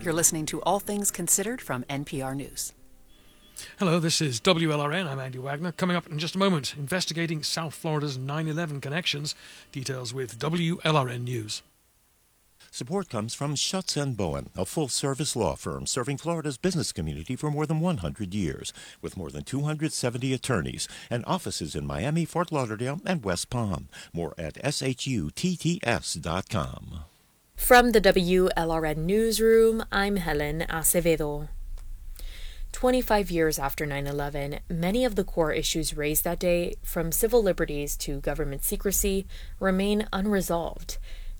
You're listening to All Things Considered from NPR News. Hello, this is WLRN. I'm Andy Wagner. Coming up in just a moment, investigating South Florida's 9/11 connections. Details with WLRN News. Support comes from Schutz & Bowen, a full-service law firm serving Florida's business community for more than 100 years, with more than 270 attorneys and offices in Miami, Fort Lauderdale, and West Palm. More at shutts.com. From the WLRN Newsroom, I'm Helen Acevedo. 25 years after 9/11, many of the core issues raised that day, from civil liberties to government secrecy, remain unresolved.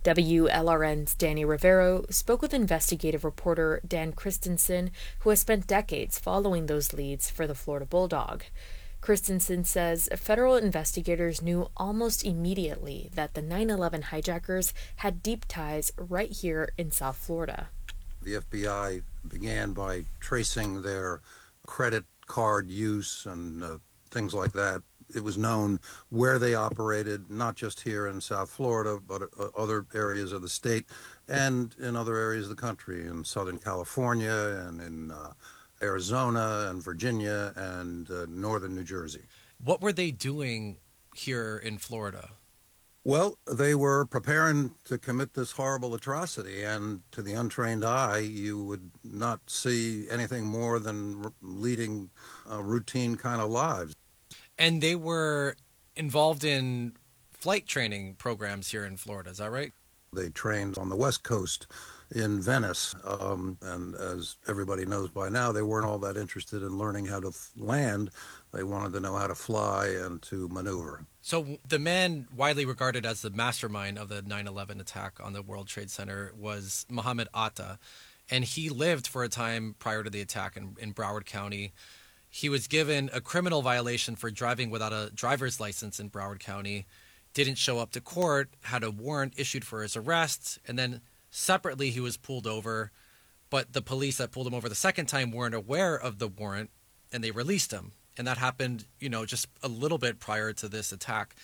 WLRN's Danny Rivero spoke with investigative reporter Dan Christensen, who has spent decades following those leads for the Florida Bulldog. Christensen says federal investigators knew almost immediately that the 9/11 hijackers had deep ties right here in South Florida. The FBI began by tracing their credit card use and things like that. It was known where they operated, not just here in South Florida, but other areas of the state and in other areas of the country, in Southern California and in Arizona and Virginia and northern New Jersey. What were they doing here in Florida? Well, they were preparing to commit this horrible atrocity, and to the untrained eye, you would not see anything more than leading routine kind of lives. And they were involved in flight training programs here in Florida, is that right? They trained on the West Coast in Venice, and as everybody knows by now, they weren't all that interested in learning how to land. They wanted to know how to fly and to maneuver. So the man widely regarded as the mastermind of the 9/11 attack on the World Trade Center was Mohammed Atta, and he lived for a time prior to the attack in Broward County. He was given a criminal violation for driving without a driver's license in Broward County, didn't show up to court, had a warrant issued for his arrest, and then separately he was pulled over, but the police that pulled him over the second time weren't aware of the warrant, and they released him. And that happened, just a little bit prior to this attack.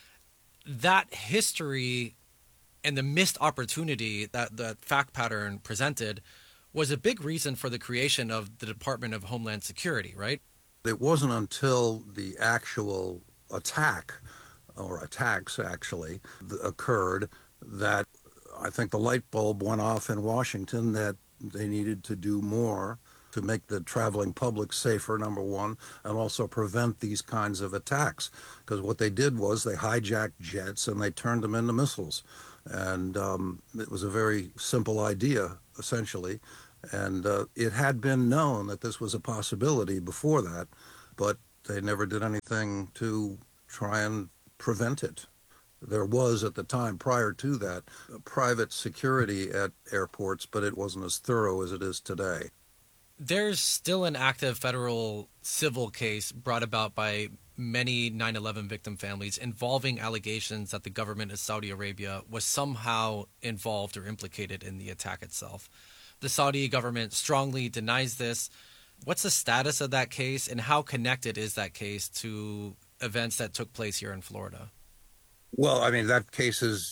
That history and the missed opportunity that the fact pattern presented was a big reason for the creation of the Department of Homeland Security, right? It wasn't until the actual attack, or attacks actually, occurred that I think the light bulb went off in Washington that they needed to do more to make the traveling public safer, number one, and also prevent these kinds of attacks. Because what they did was they hijacked jets and they turned them into missiles. And it was a very simple idea, essentially. And it had been known that this was a possibility before that, but they never did anything to try and prevent it. There was, at the time prior to that, private security at airports, but it wasn't as thorough as it is today. There's still an active federal civil case brought about by many 9/11 victim families involving allegations that the government of Saudi Arabia was somehow involved or implicated in the attack itself. The Saudi government strongly denies this. What's the status of that case, and how connected is that case to events that took place here in Florida? Well, I mean, that case is,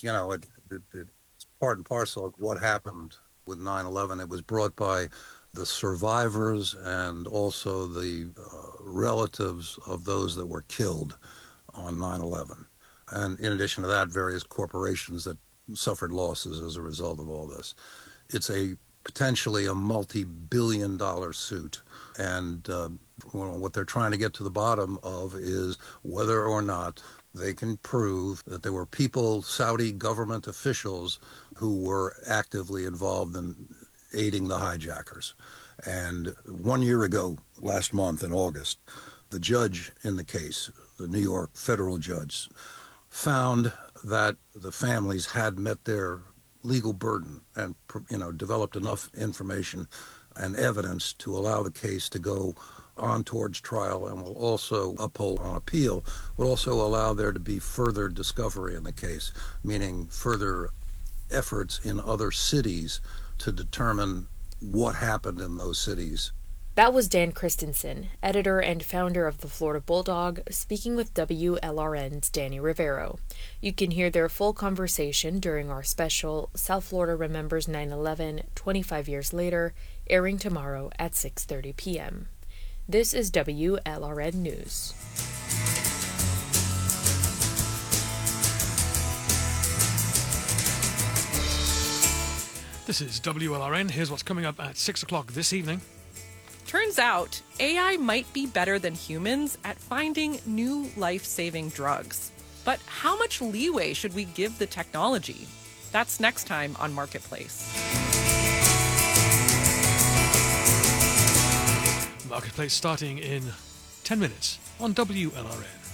it's part and parcel of what happened with 9/11. It was brought by the survivors and also the relatives of those that were killed on 9/11. And in addition to that, various corporations that suffered losses as a result of all this. It's potentially a multi-billion-dollar suit. And what they're trying to get to the bottom of is whether or not they can prove that there were people, Saudi government officials, who were actively involved in aiding the hijackers. And 1 year ago, last month in August, the judge in the case, the New York federal judge, found that the families had met their legal burden and, developed enough information and evidence to allow the case to go on towards trial, and will also uphold on appeal, will also allow there to be further discovery in the case, meaning further efforts in other cities to determine what happened in those cities That was Dan Christensen, editor and founder of the Florida Bulldog, speaking with WLRN's Danny Rivero. You can hear their full conversation during our special South Florida Remembers 9/11 25 Years Later, airing tomorrow at 6:30 p.m. This is WLRN News. This is WLRN. Here's what's coming up at 6 o'clock this evening. Turns out, AI might be better than humans at finding new life-saving drugs. But how much leeway should we give the technology? That's next time on Marketplace. Marketplace starting in 10 minutes on WLRN.